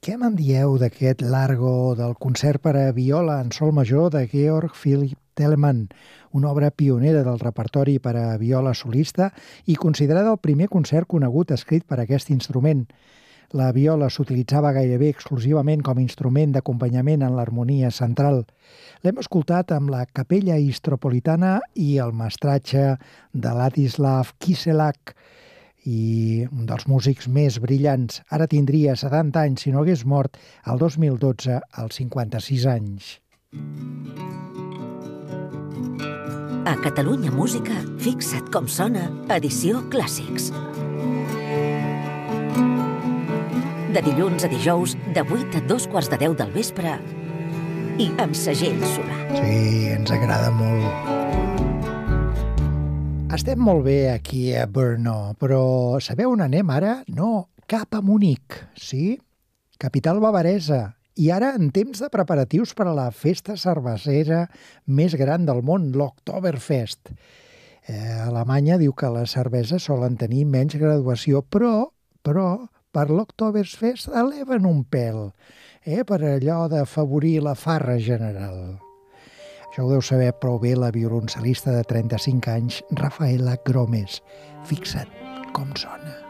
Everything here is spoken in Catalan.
Què me'n dieu d'aquest largo del concert per a viola en sol major de Georg Philipp Telemann, una obra pionera del repertori per a viola solista i considerada el primer concert conegut escrit per a aquest instrument. La viola s'utilitzava gairebé exclusivament com a instrument d'acompanyament en l'harmonia central. L'hem escoltat amb la Capella Istropolitana i el mestratge de Ladislav Kiselak, i un dels músics més brillants. Ara tindria 70 anys si no hagués mort el 2012 als 56 anys. A Catalunya Música, fixa't com sona, edició Clàssics. De dilluns a dijous, de 8 a 2:15 del vespre, i amb segell Solà. Sí, ens agrada molt. Estem molt bé aquí a Brno, però sabeu on anem ara? No, cap a Munic, sí? Capital bavaresa. I ara en temps de preparatius per a la festa cervesera més gran del món, l'Oktoberfest. Alemanya diu que les cerveses solen tenir menys graduació, però per l'Oktoberfest eleven un pèl, per allò d'afavorir la farra general. Això ho deu saber prou bé la violoncel·lista de 35 anys, Rafaela Gromes. Fixa't com sona.